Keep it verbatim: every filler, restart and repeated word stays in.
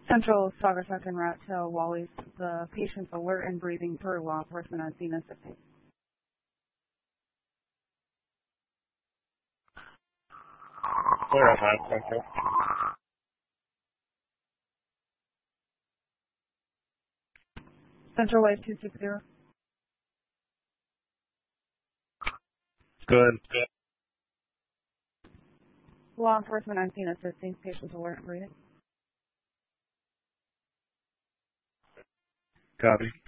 Central Saugatuck and Rat Tail Wally's. The patient's alert and breathing through. Law enforcement on scene assisting. Clear on that, Central. Central Wave two six zero. Good. Good. Law enforcement on scene assisting. Patient's alert and breathing. Copy.